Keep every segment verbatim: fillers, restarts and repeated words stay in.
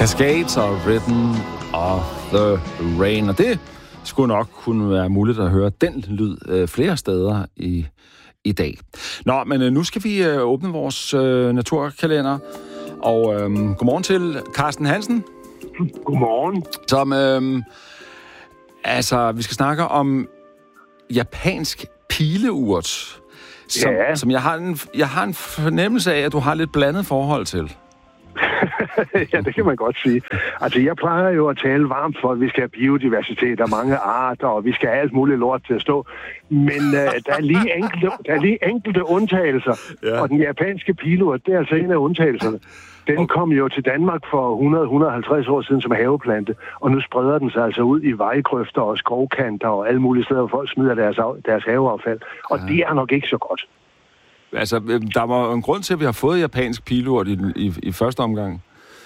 Cascades og Rhythm of the Rain. Og det skulle nok kunne være muligt at høre den lyd øh, flere steder i, i dag. Nå, men øh, nu skal vi øh, åbne vores øh, naturkalender. Og øh, godmorgen til Carsten Hansen. Godmorgen. Som, øh, altså, vi skal snakke om japansk pileurt, som, ja. som jeg, har en, jeg har en fornemmelse af, at du har lidt blandet forhold til. Ja, det kan man godt sige. Altså, jeg plejer jo at tale varmt for, at vi skal have biodiversitet og mange arter, og vi skal have alt muligt lort til at stå. Men uh, der, er lige enkelte, der er lige enkelte undtagelser, ja. Og den japanske pileurt, det er altså en af undtagelserne. Den kom jo til Danmark for hundrede til hundrede og halvtreds år siden som haveplante, og nu spreder den sig altså ud i vejgrøfter og skovkanter og alle mulige steder, hvor folk smider deres, deres haveaffald. Og ja. Det er nok ikke så godt. Altså, der var en grund til, at vi har fået japansk pileurt i, i, i første omgang.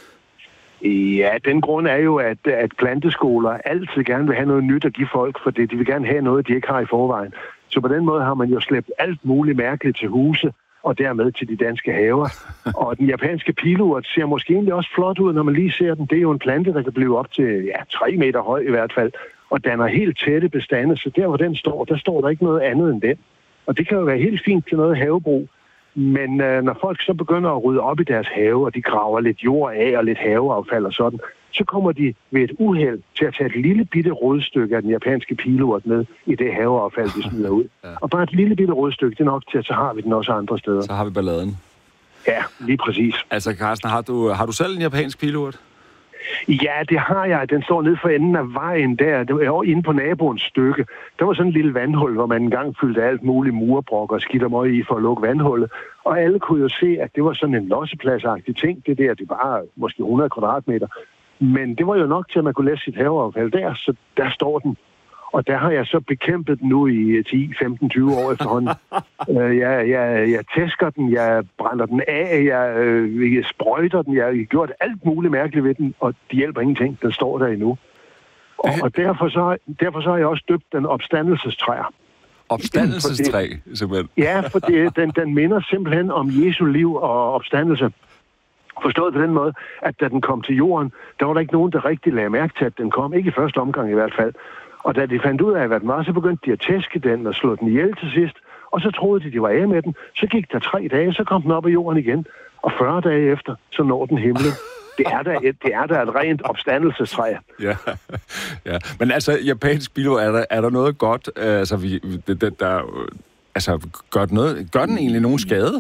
Ja, den grund er jo, at, at planteskoler altid gerne vil have noget nyt at give folk, for det. De vil gerne have noget, de ikke har i forvejen. Så på den måde har man jo slæbt alt muligt mærkeligt til huse, og dermed til de danske haver. Og den japanske pileurt ser måske egentlig også flot ud, når man lige ser den. Det er jo en plante, der kan blive op til ja, tre meter høj i hvert fald, og danner helt tætte bestande, så der, hvor den står, der står der ikke noget andet end den. Og det kan jo være helt fint til noget havebrug. Men øh, når folk så begynder at rydde op i deres have, og de graver lidt jord af og lidt haveaffald og sådan, så kommer de ved et uheld til at tage et lille bitte rodstykke af den japanske pileurt med i det haveaffald, de smider ud. Ja. Og bare et lille bitte rodstykke, det er nok til, at så har vi den også andre steder. Så har vi balladen. Ja, lige præcis. Altså, Carsten, har du, har du selv en japansk pileurt? Ja, det har jeg. Den står nede for enden af vejen der. Det var inde på naboens stykke. Der var sådan en lille vandhul, hvor man engang fyldte alt muligt murbrok og skidt og møg i for at lukke vandhullet. Og alle kunne jo se, at det var sådan en lossepladsagtig ting. Det der, det var måske hundrede kvadratmeter. Men det var jo nok til, at man kunne læse sit haveaffald der, så der står den. Og der har jeg så bekæmpet den nu i ti, femten, tyve år efterhånden. uh, jeg, jeg, jeg tæsker den, jeg brænder den af, jeg, øh, jeg sprøjter den, jeg har gjort alt muligt mærkeligt ved den, og det hjælper ingenting. Den står der endnu. Og, og derfor, så, derfor så har jeg også døbt den opstandelsestræer. Opstandelsestræ, simpelthen? Ja, for det, den, den minder simpelthen om Jesu liv og opstandelse. Forstået på den måde, at da den kom til jorden, der var der ikke nogen, der rigtig lagde mærke til, at den kom. Ikke i første omgang i hvert fald. Og da de fandt ud af, hvad den var, så begyndte de at tæske den og slå den ihjel til sidst. Og så troede de, de var af med den. Så gik der tre dage, så kom den op af jorden igen. Og fyrre dage efter, så når den himlen. Det er da et, det er da et rent opstandelsestræ. Ja, ja. Men altså, japansk pileurt, er der, er der noget godt? Altså, vi, det, det, der, altså gør, den noget, gør den egentlig nogen skade?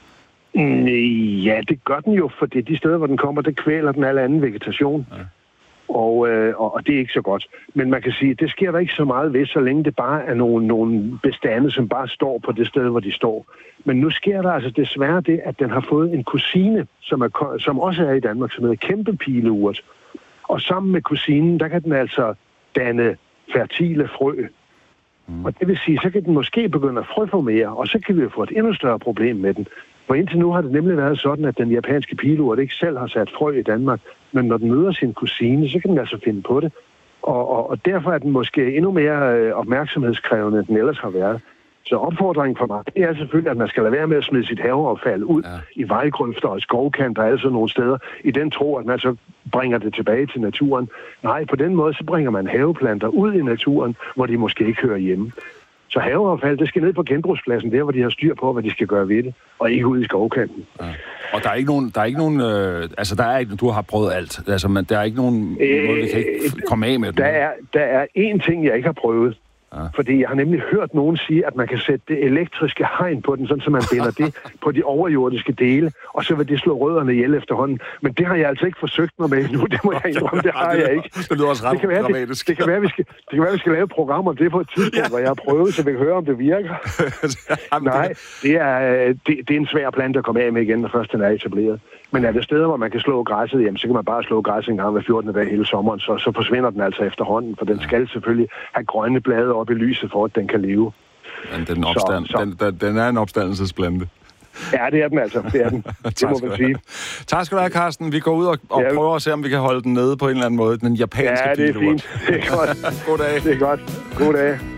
Ja, det gør den jo, for det de steder, hvor den kommer, det kvæler den al anden vegetation. Ja. Og, øh, og det er ikke så godt. Men man kan sige, at det sker der ikke så meget ved, så længe det bare er nogle, nogle bestande, som bare står på det sted, hvor de står. Men nu sker der altså desværre det, at den har fået en kusine, som, er, som også er i Danmark, som hedder kæmpepileurt. Og sammen med kusinen, der kan den altså danne fertile frø. Mm. Og det vil sige, så kan den måske begynde at frøformere, og så kan vi jo få et endnu større problem med den. For indtil nu har det nemlig været sådan, at den japanske pileurt ikke selv har sat frø i Danmark, men når den møder sin kusine, så kan den altså finde på det. Og, og, og derfor er den måske endnu mere øh, opmærksomhedskrævende, end den ellers har været. Så opfordringen for mig, det er selvfølgelig, at man skal lade være med at smide sit haveaffald ud ja. i vejgrøfter og skovkanter og altså nogle steder, i den tro, at man så bringer det tilbage til naturen. Nej, på den måde, så bringer man haveplanter ud i naturen, hvor de måske ikke hører hjemme. Så haveaffald, det skal ned på genbrugspladsen, der hvor de har styr på, hvad de skal gøre ved det, og ikke ud i skovkanten. Ja. Og der er ikke nogen, der er ikke nogen, øh, altså der er ikke, du har prøvet alt, altså men der er ikke nogen øh, måde, vi kan ikke komme af med det. Der er, der er én ting, jeg ikke har prøvet. Ja. Fordi jeg har nemlig hørt nogen sige, at man kan sætte det elektriske hegn på den, sådan så man binder det på de overjordiske dele, og så vil det slå rødderne ihjel efterhånden. Men det har jeg altså ikke forsøgt mig med endnu, det må jeg indrømme, det har jeg ikke. Det lyder også ret det dramatisk. Det, det, kan være, vi skal, det kan være, vi skal lave et program om det på et tidspunkt, ja. hvor jeg har prøvet, så vi kan høre, om det virker. Nej, det er, det, det er en svær plante at komme af med igen, når først den er etableret. Men er det steder, hvor man kan slå græsset, jamen, så kan man bare slå græsset en gang hver fjortende dag hele sommeren, så, så forsvinder den altså efterhånden, for den skal selvfølgelig have grønne blade op i lyset, for at den kan leve. Men den, opstand, så, så. Den, den, den er en opstandelsesplante. Ja, det er den altså. Det er den. Det må man sige. Tak skal du have, Carsten. Vi går ud og, og ja. prøver at se, om vi kan holde den nede på en eller anden måde. Den japanske pileurt. Ja, det er fint. Det er godt. God dag. Det er godt. God dag.